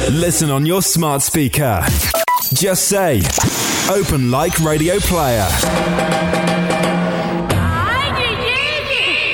Listen on your smart speaker. Just say, Open Like Radio Player.